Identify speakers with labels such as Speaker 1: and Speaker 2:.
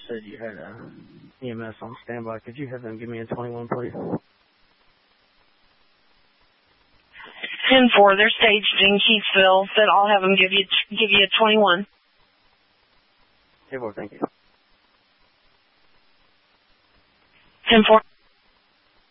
Speaker 1: said you had a EMS on standby. Could you have them give me a 21, please?
Speaker 2: 10-4, they're staged in Keithville. Said I'll have them give you a 21.
Speaker 1: 10-4, thank you.
Speaker 2: 10-4.